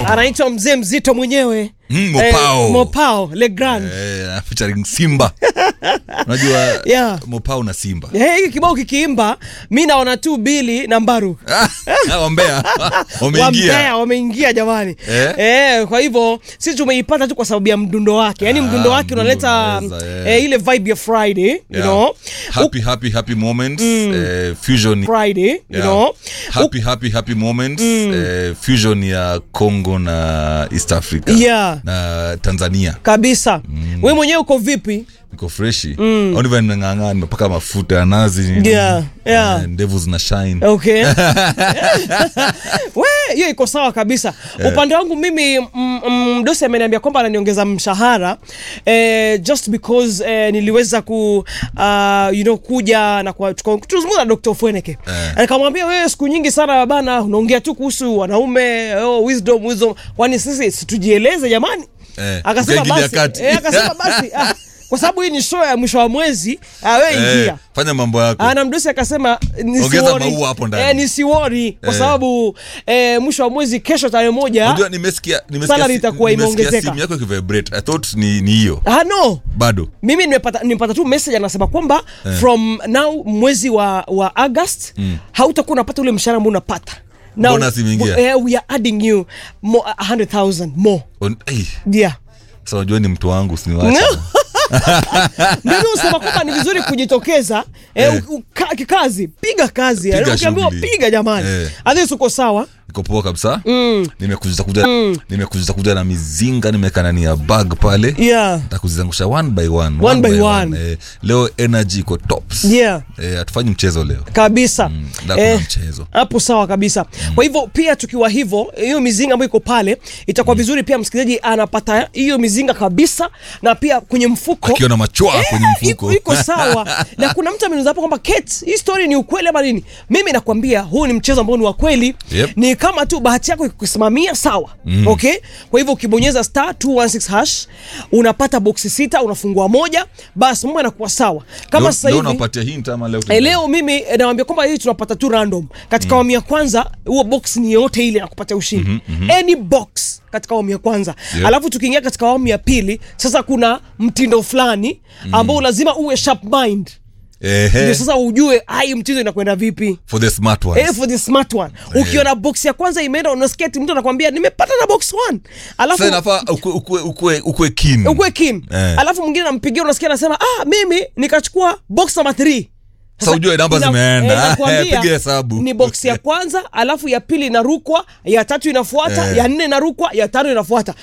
Anaitwa mzee mzito mwenyewe. Mopao. Mopao Le Grand. Featuring Simba. Unajua Yeah. Mopao na Simba. Hiki kibao kikiimba, mimi naona tu Billy na Mbaru. Wambea. Wameingia jamani. Kwa hivyo sisi tumeipata tu kwa sababu ya mdundo wake. Yaani mdundo wake unaleta ile vibe ya Friday, you know. Happy moments, fusion Friday, you know. Happy moments, fusion ya Congo na East Africa. Yeah. Na Tanzania. Kabisa. Wewe mwenyewe uko vipi? Niko freshi. Oliver nanganga nimepaka mafuta ya nazi. Yeah. Ndevu zina shine. Okay. Hiyo iko sawa kabisa. Upande wangu mimi mdosi ameniambia kwamba ananiongeza mshahara just because niliweza kuja na tuzungumza na Dr. Fweneke. Akamwambia wewe siku nyingi sana bana unaongea tu kuhusu wanaume, wisdom. Kwani sisi situjieleze jamani? Akasema basi. Kwa sababu hii ni show ya mwisho wa mwezi, wewe ingia. Fanya mambo yako. Na mdosi akasema ongeza maua hapo ndani. Nisiwori kwa sababu mwisho wa mwezi kesho tarehe 1. Unajua nimesikia salary itakuwa imeongezeka. Simu yako ikivibrate. I thought ni hiyo. No. Bado. Mimi nimepata tu message anasema kwamba from now mwezi wa August hautakuwa unapata ule mshahara ambao unapata. Now we are adding you 100,000 more. Yeah. Sasa unajua ni mtu wangu usiniwache. Ndio unasema kwamba ni vizuri kujitokeza kikazi, piga kazi. Ukiambiwa piga jamani. Hadi uko sawa? Niko poa kabisa. Nimekuja kuja na mizinga nimekana ni ya bag pale. Yeah. Nitakuzangusha one by one. Leo energy iko tops. Yeah. Atufanye mchezo leo. Kabisa. Mchezo. Hapo sawa kabisa. Kwa hivyo pia tukiwa hivyo, hiyo mizinga ambayo iko pale itakuwa vizuri pia msikilizaji anapata hiyo mizinga kabisa na pia kwenye mfuko. Akiona machoa kwenye mfuko. Iko sawa. Na kuna mtu ameniuliza hapo kwamba Kate, hii story ni ukweli ama nini? Mimi nakwambia huu ni mchezo ambao ni wa kweli. Yep. Ni kama tu bahati yako ikusimamia sawa. Okay? Kwa hivyo ukibonyeza *216# unapata boxi 6, unafungua moja, basi mambo yanakuwa sawa. Kama sasa hivi unapatia hint ama leo mimi nawaambia kwamba hii tunapata tu random. Katika awamu ya kwanza huo box ni yote ile nakupatia ushindi. Any box katika awamu ya kwanza. Yep. Alafu tukiingia katika awamu ya pili, sasa kuna mtindo fulani ambao lazima uwe sharp mind. Ndio sasa ujue hai mtindo inakwenda vipi for the smart ones. For the smart one. Ukiona box ya kwanza imeenda unasikia mtu anakuambia nimepata na box 1. Alafu sasa inafaa ukue keen. Alafu mwingine anampigia unasikia anasema mimi nikachukua box number 3. Sasa ujue namba zimeenda. Piga hesabu. Ni box ya kwanza, alafu ya pili inarukwa, ya tatu inafuata, ya 4 inarukwa, ya 5 inafuata.